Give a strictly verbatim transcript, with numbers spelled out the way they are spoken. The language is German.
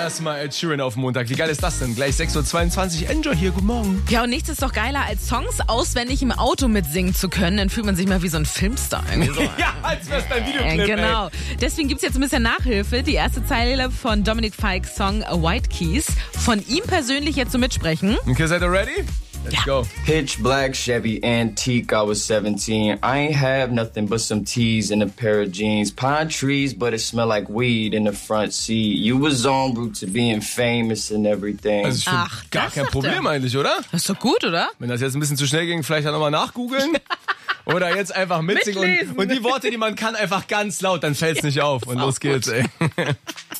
erstmal Ed Sheeran auf Montag. Wie geil ist das denn? Gleich sechs Uhr zweiundzwanzig. Enjoy hier, guten Morgen. Ja, und nichts ist doch geiler, als Songs auswendig im Auto mitsingen zu können. Dann fühlt man sich mal wie so ein Filmstar. So. Ja, als wär's dein Videoclip, äh, Genau. ey. Deswegen gibt's jetzt ein bisschen Nachhilfe. Die erste Zeile von Dominic Fikes Song White Keys. Von ihm persönlich jetzt zum Mitsprechen. Okay, seid ihr ready? Let's Ja. go. Pitch black Chevy antique, I was seventeen. I ain't have nothing but some tees and a pair of jeans. Pine trees, but it smelled like weed in the front seat. You was en route to being famous and everything. Also ich finde Ach, gar das kein sagt Problem er. eigentlich, oder? Das ist doch gut, oder? Wenn das jetzt ein bisschen zu schnell ging, vielleicht dann nochmal nachgoogeln. Oder jetzt einfach mitsingen. Mitlesen. Und, und die Worte, die man kann, einfach ganz laut, dann fällt's nicht auf. Und los geht's, ey.